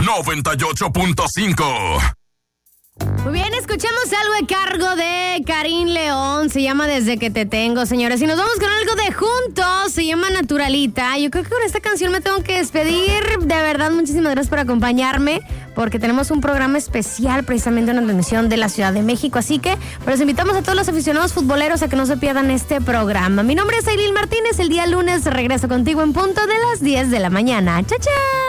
98.5. Muy bien, escuchamos algo de cargo de Karim León, se llama Desde que te tengo, señores. Y nos vamos con algo de Juntos, se llama Naturalita. Yo creo que con esta canción me tengo que despedir. De verdad, muchísimas gracias por acompañarme, porque tenemos un programa especial, precisamente una transmisión de la Ciudad de México. Así que los invitamos a todos los aficionados futboleros a que no se pierdan este programa. Mi nombre es Ailil Martínez, el día lunes regreso contigo en punto de las 10 de la mañana. ¡Chao, chao!